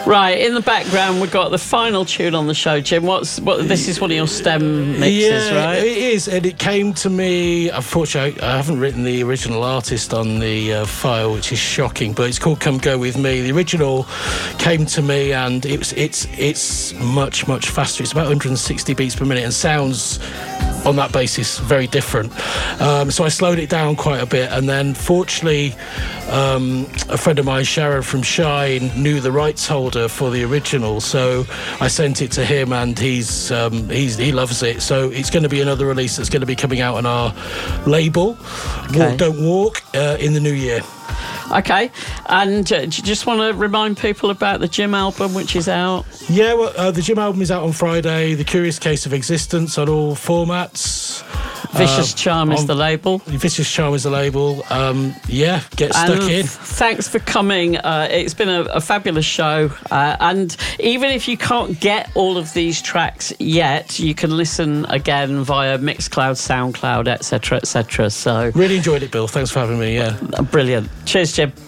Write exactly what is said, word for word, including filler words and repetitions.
Right, in the background we've got the final tune on the show, Jim. What's what? This is one of your stem mixes, yeah, right? It is, and it came to me. Unfortunately, I haven't written the original artist on the uh, file, which is shocking. But it's called "Come Go With Me." The original came to me, and it was it's it's much much faster. It's about one hundred sixty beats per minute, and sounds on that basis very different. Um, so I slowed it down quite a bit, and then fortunately, um, a friend of mine, Sharon from Shine, knew the rights holder for the original, so I sent it to him, and he's um, he's he loves it. So it's going to be another release that's going to be coming out on our label, Okay. Walk Don't Walk, uh, in the new year. Okay, and uh, do you just want to remind people about the Jim album, which is out? Yeah, well, uh, the Jim album is out on Friday. The Curious Case of Existence on all formats. Vicious Uh, Charm is on- the label. Vicious Charm is the label. Um, yeah, get stuck And in. thanks for coming. Uh, it's been a, a fabulous show. Uh, and even if you can't get all of these tracks yet, you can listen again via Mixcloud, SoundCloud, et cetera, et cetera. So Really enjoyed it, Bill. Thanks for having me. Yeah. brilliant. Cheers, Jim.